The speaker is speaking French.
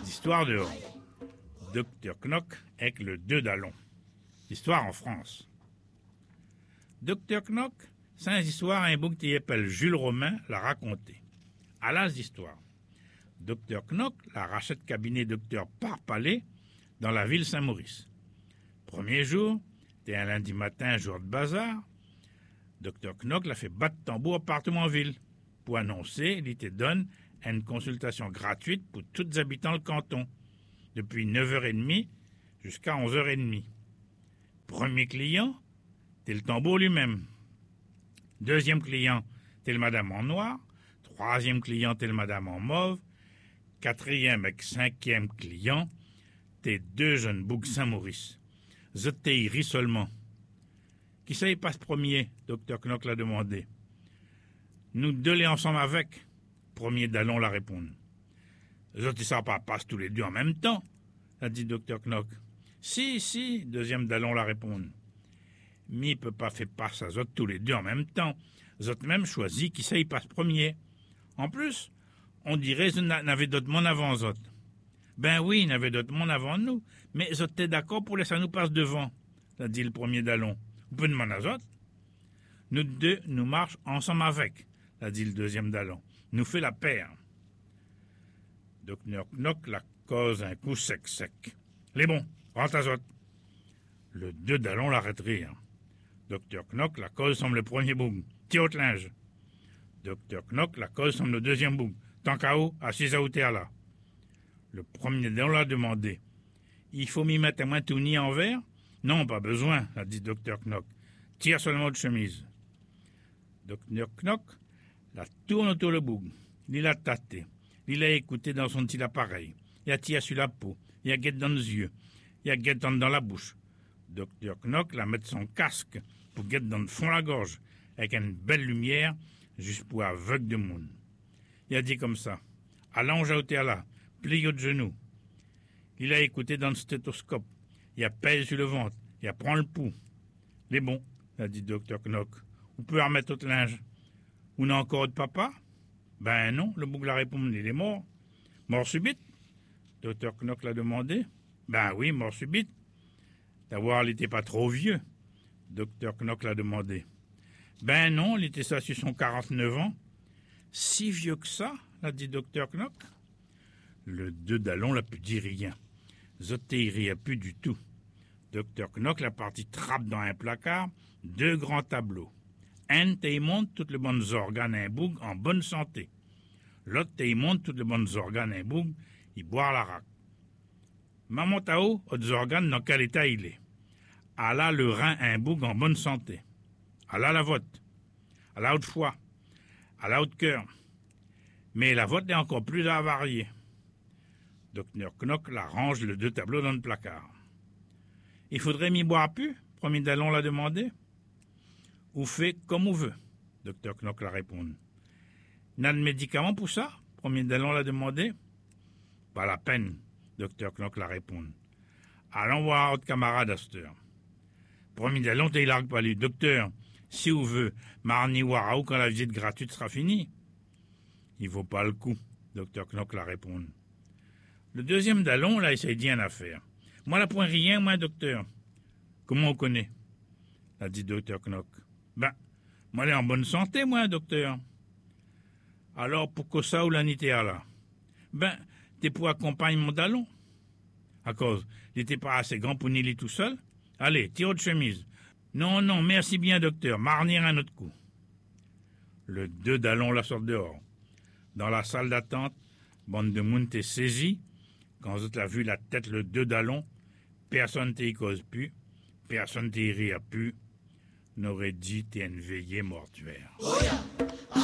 Histoire dehors. Docteur Knock avec le 2 d'Allon. Histoire en France. Docteur Knock, c'est une histoire un bouc qui s'appelle Jules Romain l'a raconté. À l'âge d'histoire. Docteur Knock la rachète cabinet docteur Parpalais dans la ville Saint-Maurice. Premier jour, c'était un lundi matin, jour de bazar. Docteur Knock l'a fait battre tambour partout en ville pour annoncer il te donne une consultation gratuite pour tous les habitants du canton, depuis 9h30 jusqu'à 11h30. Premier client, c'est le tambour lui-même. Deuxième client, c'est le madame en noir. Troisième client, c'est le madame en mauve. Quatrième et cinquième client, c'est 2 jeunes boucs Saint-Maurice. Zotei rit seulement. Qui ça y passe premier, docteur Knock l'a demandé. Nous deux les ensemble avec. Premier d'Allon l'a répondu. Zotei ça pas passe tous les deux en même temps, a dit docteur Knock. Si, deuxième d'Allon l'a répondu. Mi peut pas faire passe à Zot tous les deux en même temps. Zot même choisit qui ça y passe premier. En plus, on dirait que n'avait d'autres monde avant Zot. Ben oui, il n'avait d'autres monde avant nous, mais Zot était d'accord pour laisser nous passer devant, a dit le premier d'Allon. Vous pouvez demander à Zot. Nous deux, nous marchons ensemble avec, a dit le deuxième d'Allon. Nous fait la paire. Docteur Knock la cause un coup sec. Les bons, rentre à Zot. Le 2 d'Allon l'arrête rire. Docteur Knock la cause semble le premier boug. Tire au linge. Docteur Knock la cause semble le deuxième boug. Tant qu'à haut, assis à outer là. Le premier d'Allon l'a demandé. Il faut m'y mettre à moins tout ni en verre? Non, pas besoin, a dit docteur Knock. Tire seulement de chemise. Docteur Knock la tourne autour le boug. Il a tâté. Il a écouté dans son petit appareil. Il a tiré sur la peau. Il a guetté dans les yeux. Il a guetté dans la bouche. Docteur Knock la met son casque pour guetter dans le fond de la gorge, avec une belle lumière, juste pour aveugle de monde. Il a dit comme ça. Allonge à ôter là, plie de genoux. Il a écouté dans le stéthoscope. Il a pèse sur le ventre. Il a prend le pouls. Les bons, a dit docteur Knock. Vous pouvez remettre votre linge. Vous n'avez encore de papa? Ben non, le bouc l'a répondu. Il est mort. Mort subite? Docteur Knock l'a demandé. Ben oui, mort subite. D'avoir, il n'était pas trop vieux. Docteur Knock l'a demandé. Ben non, il était ça sur son 49 ans. Si vieux que ça, l'a dit docteur Knock. Le 2 d'Allon l'a pu dire rien. Zotei riait plus du tout. Docteur Knock l'a parti trappe dans un placard 2 grands tableaux. Un te montre toutes les bonnes organes un boug en bonne santé. L'autre te montre toutes les bonnes organes un boug, il boit la raque. Maman Tao, autres organes dans quel état il est. À la le rein un boug en bonne santé. À la vote. À la haute foie. À la haute cœur. Mais la vote est encore plus avariée. Docteur Knock la range les 2 tableaux dans le placard. Il faudrait m'y boire plus, premier d'Allon l'a demandé. Ou fait comme on veut, docteur Knock l'a répondu. N'a de médicaments pour ça, premier d'Allon l'a demandé. Pas la peine, docteur Knock l'a répondu. Allons voir votre camarade à cette heure. Premier d'Allon t'es largue pas lui. Docteur, si vous veut, marni waraou quand la visite gratuite sera finie. Il vaut pas le coup, docteur Knock l'a répondu. Le deuxième d'Allon l'a essayé d'y en affaire. Moi, la point rien, moi, docteur. Comment on connaît? A dit docteur Knock. Ben, moi, elle est en bonne santé, moi, docteur. Alors, pourquoi ça ou la nité là? Ben, t'es pour accompagner mon d'Allon. À cause, il n'était pas assez grand pour nier tout seul. Allez, tire de chemise. Non, merci bien, docteur. Marnir un autre coup. Le 2 d'Allon la sort dehors. Dans la salle d'attente, bande de monde t'est saisie. Quand vous avez vu la tête le 2 d'Allon, personne t'y cause plus, personne t'y rire plus, n'aurait dit t'es une veillée mortuaire. Oh yeah.